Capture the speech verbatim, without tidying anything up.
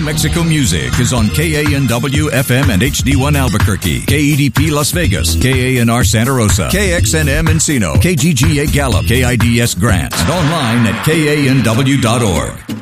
Mexico music is on K A N W F M and H D one Albuquerque, K E D P Las Vegas, K A N R Santa Rosa, K X N M Encino, K G G A Gallup, K I D S Grant, and online at K A N W dot org.